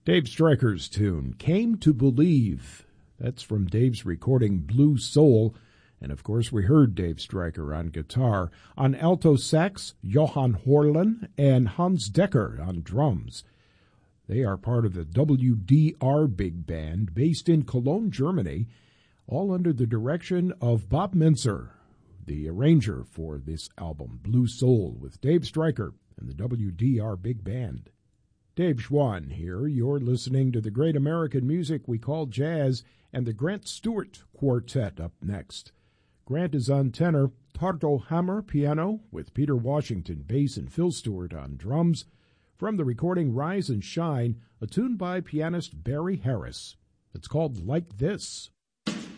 Dave Stryker's tune, Came to Believe. That's from Dave's recording Blue Soul. And of course, we heard Dave Stryker on guitar. On alto sax, Johan Horlen and Hans Decker on drums. They are part of the WDR Big Band based in Cologne, Germany, all under the direction of Bob Mintzer, the arranger for this album, Blue Soul, with Dave Stryker and the WDR Big Band. Dave Schwann here. You're listening to the great American music we call jazz, and the Grant Stewart Quartet up next. Grant is on tenor, Tarto Hammer piano, with Peter Washington bass and Phil Stewart on drums. From the recording Rise and Shine, a tune by pianist Barry Harris. It's called Like This.